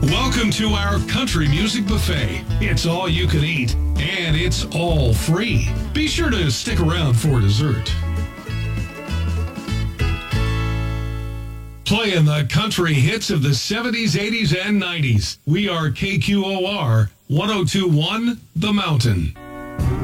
Welcome to our country music buffet. It's all you can eat, and it's all free. Be sure to stick around for dessert. Playing the country hits of the 70s, 80s, and 90s. We are KQOR 1021 The Mountain.